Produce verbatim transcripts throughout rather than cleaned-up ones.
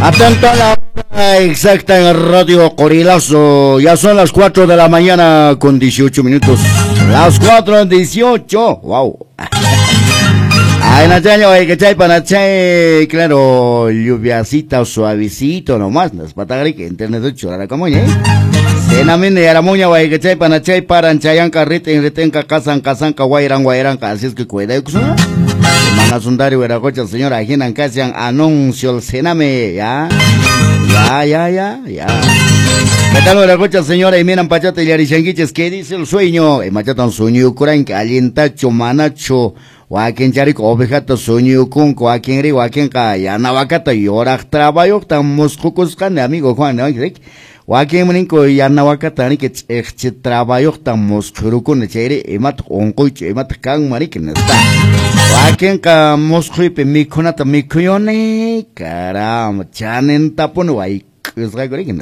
Atento a la hora exacta en el Radio Corilazo. Ya son las cuatro de la mañana con dieciocho minutos. Las cuatro en dieciocho. Wow. Ay, Natalia, hay que echar para echar, claro, lluviacita suavecito nomás. Las patagri que internet de chorara como ya. Senamine y aramuña, hay que echar para echar para enchayan carrete en retenca casan casan guayran guayran así es que cuida de kusuna. Manasundari era cocha señora ajinan casian anuncio el sename ya. Ya, ya, ya, ya. ¿Qué tal era cocha señora y miran pachate y arishanguiches? ¿Qué dice el sueño? Y machatan sueño curan que alientacho manacho. Wakin charik obejata sueño con wakin ri wakin kaya nawakata yorak trabajo tan moscucos can amigo Juan ¿no? Wakin mninko ya nawakata ni que eche trabajo tan moscuco ne chere emat onko emat kang marik nesta wakin ka moscu pe mikonata mikuyone karam chanen tapon wai kusga gorik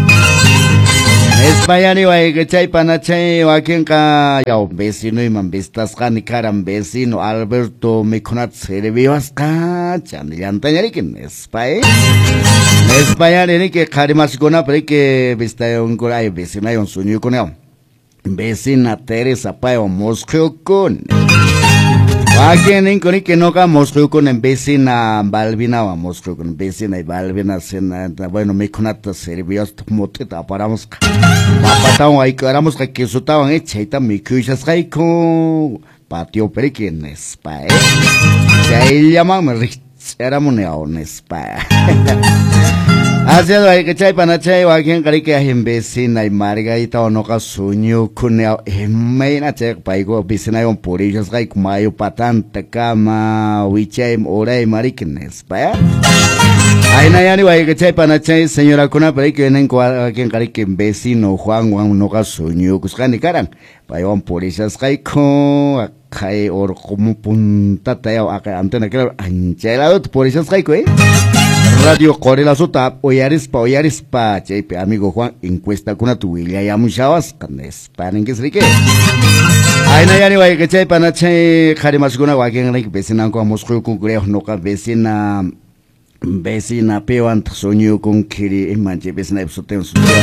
Espayani wa que chay panachay wakin ka ya vecino y man vistas ni karam vecino Alberto Mikonat servivas ka chan yantañari que espay Espayani ni que karimas gona pero que vista un coray vecina y un sueño con él vecina Teresa payo Moscú con Wakin ni que no ka Moscú con en vecina Balbina o Moscú con vecina y Balbina cena bueno Mikonat servivas moteta paramos Patão aí que éramos que soltavam e cheita me cujas aí com patio pequenes pai aí chamamos era muneo nespa Haciendo aí que chay para chay wakin kari que hay vecina y margarita o no ka sueño con el meina chay pai go vecina un porillos aí com maio patanta cama wichay orai marikenes pai Ay, Nayani, guay, que chay para chay, señora Kuna, pero hay que vienen aquí en Cari que vecino Juan, Juan, no casuño, Cuscani, Caran, Payon, por esas Caiko, Acay, or como punta, teo, acá, antena, claro, anchelado, por esas Caiko, eh. Radio Corela Sota, Oyaris pa, Oyaris pa, chay, amigo Juan, encuesta con tu William, ya muchavas, canes, para que se rique. Ay, Nayani, guay, que chay para chay, Jarimas Kuna, guay, que en el vecina, como Moscú, con Creo, no ca vecina. Vecina pewan sueño con kiri manche vecina ibsoten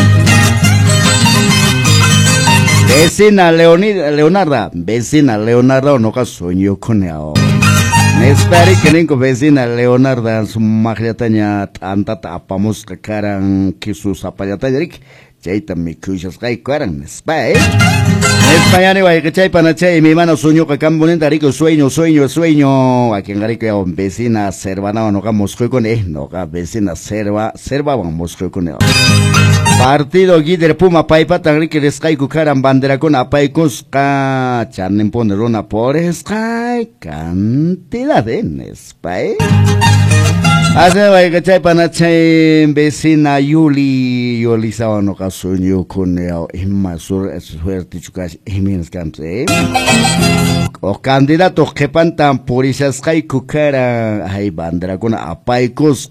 Vecina Leonida Leonarda vecina Leonarda no ka sueño con eo Nesperi que ninko vecina Leonarda su magliataña anta tapamos que karan kisus apayatarik chaita mi kushas kai karan nespa eh España guay que chay para chay mi mano sueño que can bonita rico sueño sueño sueño aquí en Garico vecina servana no vamos con él no vecina serva serva vamos con él Partido Guider Puma Paipa tan que les caigo caran bandera con apaicos ca charnen poner una por sky cantidad de nespa eh Hace guay que chay para chay vecina Yuli Yuli sabe no ka sueño con él es más suerte chukas Jiménez Camse o candidatos que pantan por esas hay cucara hay bandera con apaicos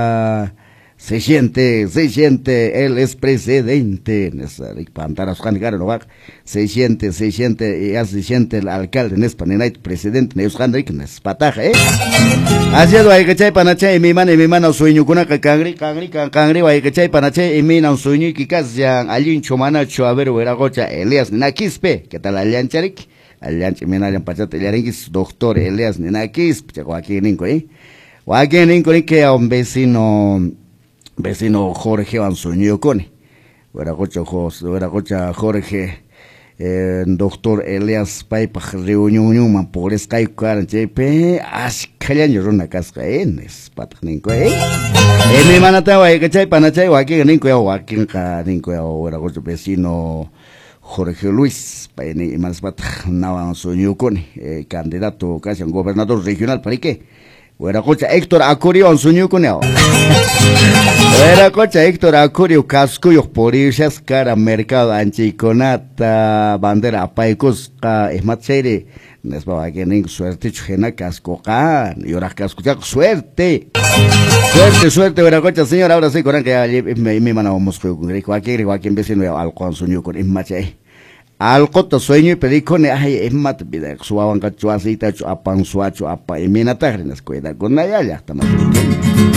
se siente se siente él es presidente pantaras candidatos no se siente se siente ya se siente el alcalde en España presidente ne usandri que es pataja eh haciendo hay que chay panache mi mano mi mano sueño con que cangri cangri cangri hay que chay panache y mi no sueño que casian allí chomana choaver vera gocha Elias Nakispe que tal alian charik alian chimena alian pachate yaringis doctor Elias Nakispe chaco aquí ninco eh o aquí ninco que a un vecino vecino Jorge van sueño con vera gocha José vera gocha Jorge eh, doctor Elias Paipa reunión man por escay caran chepe as kalyan yo na casca enes patninko eh eh mi manata wa que chay pana chay wa que ninko ya wa que ka ninko ya ora gocho vecino Jorge Luis paini más pat na sueño con eh, candidato casi un gobernador regional para qué Era cocha Héctor Acurio sueño con él. Era cocha Héctor Acurio cascuyo por irse cara mercado anchiconata bandera paicos ka esmachere nesba que ning suerte chena casco can y ahora casco ya suerte suerte suerte era cocha señor ahora sí con que me me manamos con cualquier cualquier vecino al con sueño con esmache Alcoto sueño y pedí con ay es mat vida suaban cachuasita apang suacho apa y mina tagrinas cuida con naya ya estamos